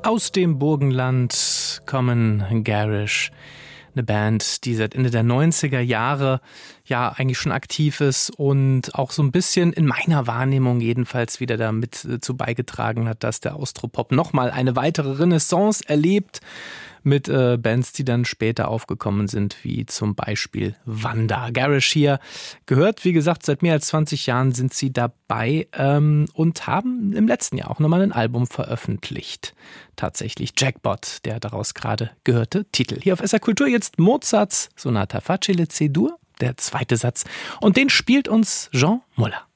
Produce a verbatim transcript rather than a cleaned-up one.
Aus dem Burgenland kommen Garish, eine Band, die seit Ende der neunziger Jahre ja eigentlich schon aktiv ist und auch so ein bisschen in meiner Wahrnehmung jedenfalls wieder damit zu beigetragen hat, dass der Austropop nochmal eine weitere Renaissance erlebt mit äh, Bands, die dann später aufgekommen sind, wie zum Beispiel Wanda. Garish hier gehört, wie gesagt, seit mehr als zwanzig Jahren sind sie dabei ähm, und haben im letzten Jahr auch nochmal ein Album veröffentlicht. Tatsächlich Jackpot, der daraus gerade gehörte Titel. Hier auf S R Kultur jetzt Mozarts Sonata Facile C-Dur, der zweite Satz. Und den spielt uns Jean Muller.